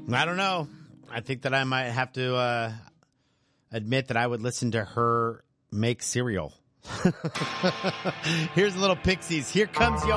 I don't know. I think that I might have to admit that I would listen to her make cereal. Here's a little Pixies. Here comes your